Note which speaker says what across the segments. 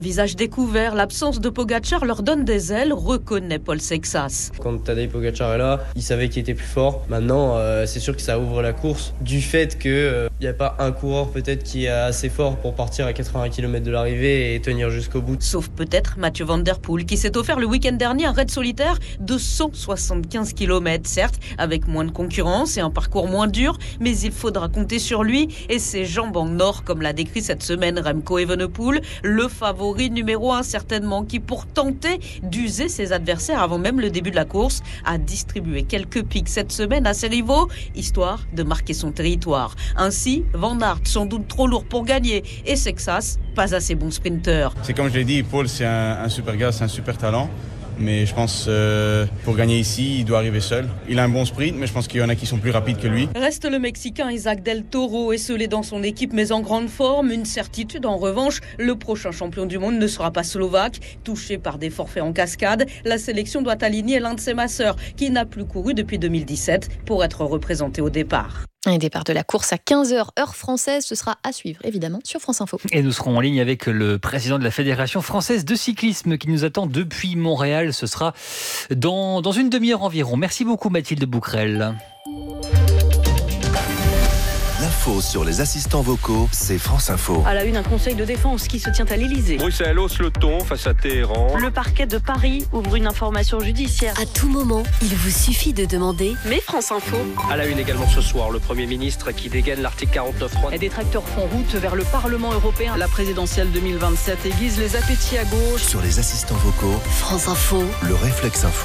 Speaker 1: Visage découvert, l'absence de Pogacar leur donne des ailes, reconnaît Paul Sexas.
Speaker 2: Quand Tadej Pogacar est là, il savait qu'il était plus fort. Maintenant, c'est sûr que ça ouvre la course. Du fait qu'il n'y a pas un coureur peut-être qui est assez fort pour partir à 80 km de l'arrivée et tenir jusqu'au bout.
Speaker 1: Sauf peut-être Mathieu Van Der Poel qui s'est offert le week-end dernier un raid solitaire de 175 km. Certes, avec moins de concurrence et un parcours moins dur, mais il faudra compter sur lui et ses jambes en or, comme l'a décrit cette semaine Remco Evenepoel, le favori numéro 1 certainement, qui pour tenter d'user ses adversaires avant même le début de la course, a distribué quelques pics cette semaine à ses rivaux, histoire de marquer son territoire. Ainsi, Van Aert, sans doute trop lourd pour gagner, et Sexas, pas assez bon sprinter.
Speaker 3: C'est comme je l'ai dit, Paul c'est un super gars, c'est un super talent. Mais je pense pour gagner ici, il doit arriver seul. Il a un bon sprint, mais je pense qu'il y en a qui sont plus rapides que lui.
Speaker 1: Reste le Mexicain Isaac Del Toro, esselé dans son équipe mais en grande forme. Une certitude en revanche, le prochain champion du monde ne sera pas slovaque. Touché par des forfaits en cascade, la sélection doit aligner l'un de ses masseurs qui n'a plus couru depuis 2017 pour être représenté au départ.
Speaker 4: Un départ de la course à 15h, heure française, ce sera à suivre évidemment sur France Info.
Speaker 5: Et nous serons en ligne avec le président de la Fédération française de cyclisme qui nous attend depuis Montréal. Ce sera dans une demi-heure environ. Merci beaucoup Mathilde Bouquerel.
Speaker 6: L'info sur les assistants vocaux, c'est France Info.
Speaker 7: À la une, un conseil de défense qui se tient à l'Elysée.
Speaker 8: Bruxelles hausse le ton face à Téhéran.
Speaker 7: Le parquet de Paris ouvre une information judiciaire.
Speaker 9: À tout moment, il vous suffit de demander.
Speaker 7: Mais France Info.
Speaker 8: À la une également ce soir, le Premier ministre qui dégaine l'article 49.3.
Speaker 7: Et des tracteurs font route vers le Parlement européen. La présidentielle 2027 aiguise les appétits à gauche.
Speaker 6: Sur les assistants vocaux,
Speaker 9: France Info.
Speaker 6: Le réflexe info.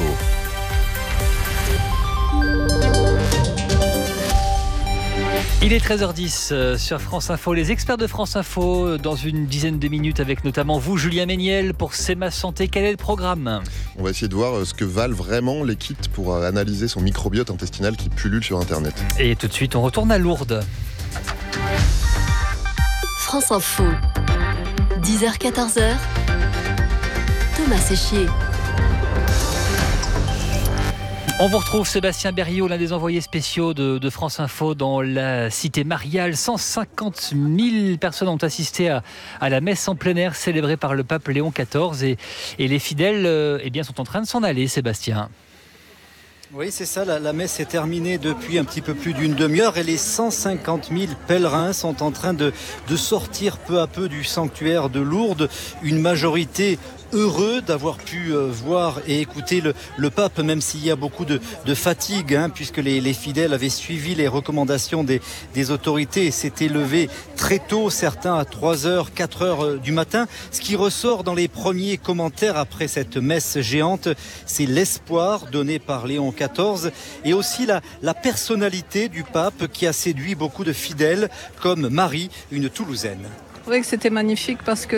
Speaker 5: Il est 13h10 sur France Info. Les experts de France Info dans une dizaine de minutes avec notamment vous, Julien Méniel, pour C'est ma santé. Quel est le programme ?
Speaker 10: On va essayer de voir ce que valent vraiment les kits pour analyser son microbiote intestinal qui pullule sur Internet.
Speaker 5: Et tout de suite, on retourne à Lourdes.
Speaker 9: France Info. 10h-14h. Thomas Séchier.
Speaker 5: On vous retrouve Sébastien Berriot, l'un des envoyés spéciaux de France Info dans la cité mariale. 150 000 personnes ont assisté à la messe en plein air célébrée par le pape Léon XIV et les fidèles sont en train de s'en aller, Sébastien.
Speaker 11: Oui, c'est ça, la messe est terminée depuis un petit peu plus d'une demi-heure et les 150 000 pèlerins sont en train de sortir peu à peu du sanctuaire de Lourdes. Une majorité heureux d'avoir pu voir et écouter le pape, même s'il y a beaucoup de fatigue, puisque les fidèles avaient suivi les recommandations des autorités et s'étaient levés très tôt, certains à 3h, 4h du matin. Ce qui ressort dans les premiers commentaires après cette messe géante, c'est l'espoir donné par Léon XIV et aussi la personnalité du pape qui a séduit beaucoup de fidèles comme Marie, une Toulousaine.
Speaker 12: Je trouvais que c'était magnifique parce que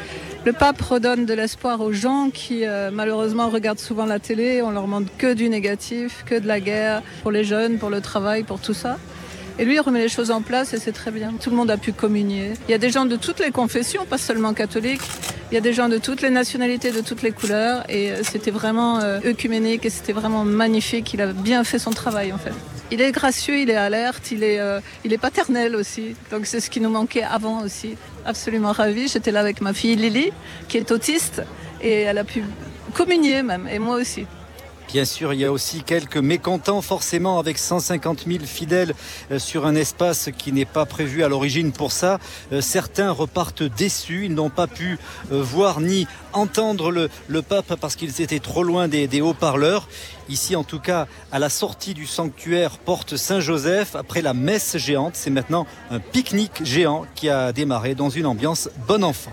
Speaker 12: le pape redonne de l'espoir aux gens qui malheureusement regardent souvent la télé. On leur montre que du négatif, que de la guerre pour les jeunes, pour le travail, pour tout ça. Et lui, il remet les choses en place et c'est très bien. Tout le monde a pu communier. Il y a des gens de toutes les confessions, pas seulement catholiques. Il y a des gens de toutes les nationalités, de toutes les couleurs. Et c'était vraiment œcuménique et c'était vraiment magnifique. Il a bien fait son travail en fait. Il est gracieux, il est alerte, il est paternel aussi. Donc c'est ce qui nous manquait avant aussi. Absolument ravie. J'étais là avec ma fille Lily, qui est autiste. Et elle a pu communier même, et moi aussi.
Speaker 11: Bien sûr, il y a aussi quelques mécontents forcément avec 150 000 fidèles sur un espace qui n'est pas prévu à l'origine pour ça. Certains repartent déçus, ils n'ont pas pu voir ni entendre le pape parce qu'ils étaient trop loin des haut-parleurs. Ici en tout cas, à la sortie du sanctuaire Porte Saint-Joseph, après la messe géante, c'est maintenant un pique-nique géant qui a démarré dans une ambiance bon enfant.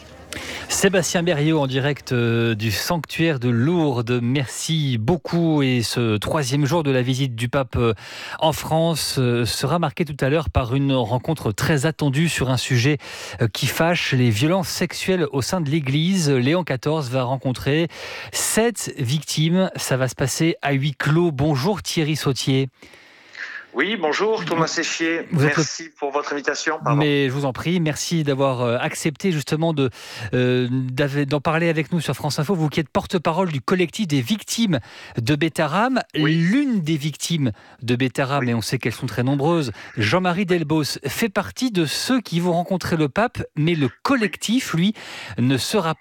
Speaker 5: Sébastien Berriot en direct du sanctuaire de Lourdes. Merci beaucoup. Et ce troisième jour de la visite du pape en France sera marqué tout à l'heure par une rencontre très attendue sur un sujet qui fâche, les violences sexuelles au sein de l'Église. Léon XIV va rencontrer 7 victimes. Ça va se passer à huis clos. Bonjour Thierry Sautier.
Speaker 13: Oui, bonjour Thomas Séchier, merci pour votre invitation.
Speaker 5: Mais je vous en prie, merci d'avoir accepté justement d'en parler avec nous sur France Info, vous qui êtes porte-parole du collectif des victimes de Betterham. Oui. L'une des victimes de Betterham, et on sait qu'elles sont très nombreuses, Jean-Marie Delbos, fait partie de ceux qui vont rencontrer le pape, mais le collectif, lui, ne sera pas